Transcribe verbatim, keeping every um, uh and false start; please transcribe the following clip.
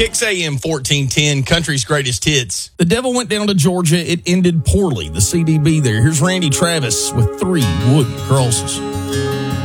Kicks A M fourteen ten, country's greatest hits. The Devil went down to Georgia. It ended poorly. The C D B there. Here's Randy Travis with three wooden crosses.